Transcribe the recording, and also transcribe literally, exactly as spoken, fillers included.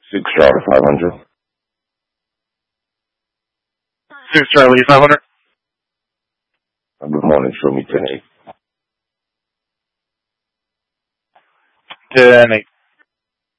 Six Charlie five hundred. Six Charlie five hundred. Good morning. Show me ten eight. ten eight.